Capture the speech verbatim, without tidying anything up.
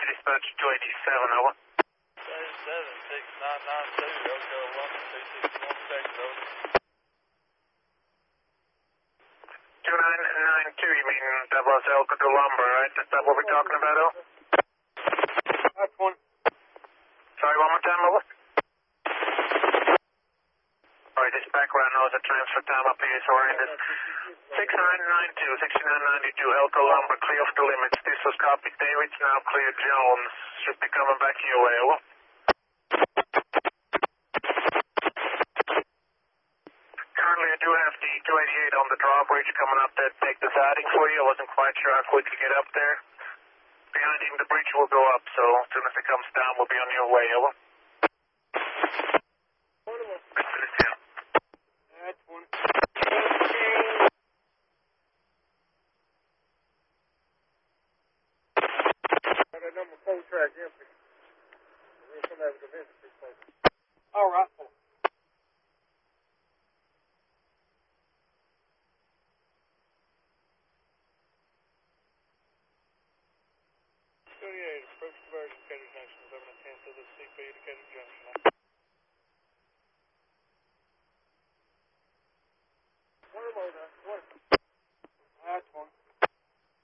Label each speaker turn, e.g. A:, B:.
A: Dispatch two eighty-seven, over.
B: thirty-seven six nine nine two, Elko Lumber, two sixty-one Texas, over.
A: two nine nine two, you mean that was Elko Lumber, right? Is that what we're talking about, over?
B: That's one.
A: Sorry, one more time, over. Alright, this background knows the transfer time up here, so we're in this six nine nine two, sixty-nine ninety-two, Elko Lumber, clear off the limits. This was copy, David's now clear, Jones. Should be coming back your way, over. Currently, I do have the two eighty-eight on the drawbridge coming up there to take the siding for you. I wasn't quite sure how quick to get up there. Behind him, the bridge will go up, so as soon as it comes down, we'll be on your way, over.
B: That's one. That number four track empty. We'll come out with the visit this place. All right. twenty-eight, approach conversion, Decatur Junction, seven and ten to the C P, Decatur Junction.